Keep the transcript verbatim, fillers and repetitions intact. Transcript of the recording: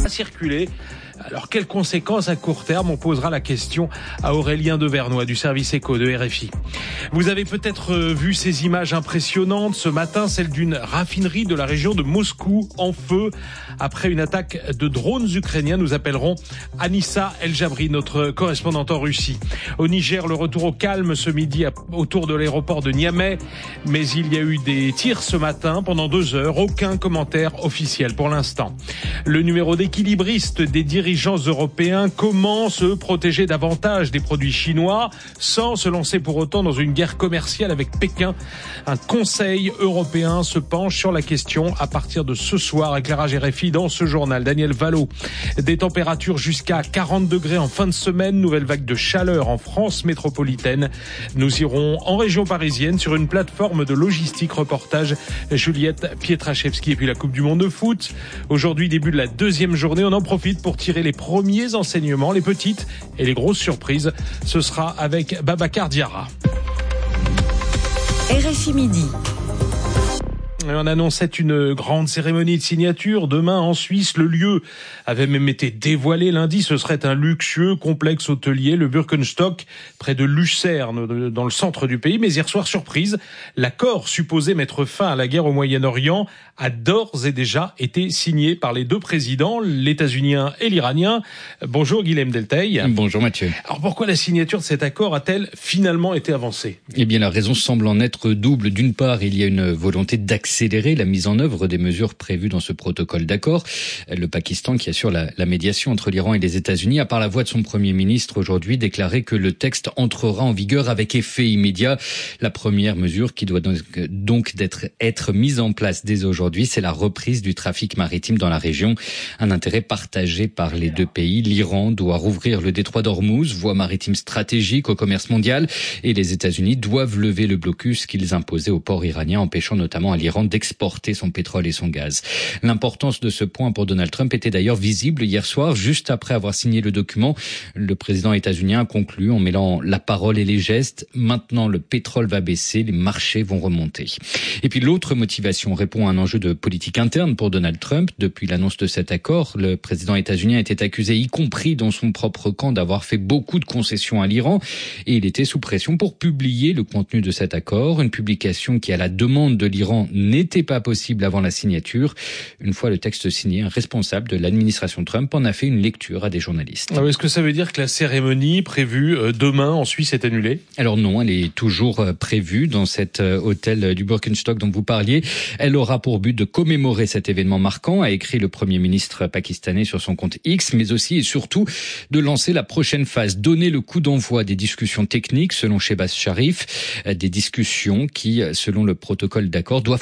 circuler. Alors, quelles conséquences à court terme? On posera la question à Aurélien Devernois du service éco de R F I. Vous avez peut-être vu ces images impressionnantes ce matin, celle d'une raffinerie de la région de Moscou en feu après une attaque de drones ukrainiens. Nous appellerons Anissa El-Jabri, notre correspondante en Russie. Au Niger, le retour au calme ce midi autour de l'aéroport de Niamey, mais il y a eu des tirs ce matin pendant deux heures. Aucun commentaire officiel pour l'instant. Le numéro d'équilibriste des dirigeants européens, comment se protéger davantage des produits chinois sans se lancer pour autant dans une guerre commerciale avec Pékin. Un conseil européen se penche sur la question à partir de ce soir. Éclairage R F I dans ce journal. Daniel Vallot. Des températures jusqu'à quarante degrés en fin de semaine. Nouvelle vague de chaleur en France métropolitaine. Nous irons en région parisienne sur une plateforme de logistique. Reportage Juliette Pietraszewski. Et puis la Coupe du Monde de foot. Aujourd'hui, début de la deuxième journée. On en profite pour tirer les premiers enseignements, les petites et les grosses surprises. Ce sera avec Babacar Diarra. R F I Midi. On annonçait une grande cérémonie de signature demain en Suisse. Le lieu avait même été dévoilé lundi. Ce serait un luxueux complexe hôtelier, le Birkenstock, près de Lucerne, dans le centre du pays. Mais hier soir, surprise, l'accord supposé mettre fin à la guerre au Moyen-Orient a d'ores et déjà été signé par les deux présidents, l'états-unien et l'iranien. Bonjour Guilhem Delteil. Bonjour Mathieu. Alors pourquoi la signature de cet accord a-t-elle finalement été avancée? Eh bien la raison semble en être double. D'une part, il y a une volonté d'accélérer la mise en œuvre des mesures prévues dans ce protocole d'accord. Le Pakistan, qui assure la, la médiation entre l'Iran et les États-Unis, a par la voix de son Premier ministre aujourd'hui déclaré que le texte entrera en vigueur avec effet immédiat. La première mesure qui doit donc, donc d'être, être mise en place dès aujourd'hui, c'est la reprise du trafic maritime dans la région. Un intérêt partagé par les deux pays. L'Iran doit rouvrir le détroit d'Ormuz, voie maritime stratégique au commerce mondial, et les États-Unis doivent lever le blocus qu'ils imposaient au port iranien, empêchant notamment à l'Iran d'exporter son pétrole et son gaz. L'importance de ce point pour Donald Trump était d'ailleurs visible hier soir, juste après avoir signé le document. Le président états-unien a conclu en mêlant la parole et les gestes. Maintenant, le pétrole va baisser, les marchés vont remonter. Et puis l'autre motivation répond à un enjeu de politique interne pour Donald Trump. Depuis l'annonce de cet accord, le président états-unien était accusé, y compris dans son propre camp, d'avoir fait beaucoup de concessions à l'Iran. Et il était sous pression pour publier le contenu de cet accord. Une publication qui, à la demande de l'Iran, n'était pas possible avant la signature. Une fois le texte signé, un responsable de l'administration Trump en a fait une lecture à des journalistes. Alors, est-ce que ça veut dire que la cérémonie prévue demain en Suisse est annulée? Alors non, elle est toujours prévue dans cet hôtel du Birkenstock dont vous parliez. Elle aura pour but de commémorer cet événement marquant, a écrit le Premier ministre pakistanais sur son compte X, mais aussi et surtout de lancer la prochaine phase, donner le coup d'envoi des discussions techniques selon Shehbaz Sharif, des discussions qui, selon le protocole d'accord, doivent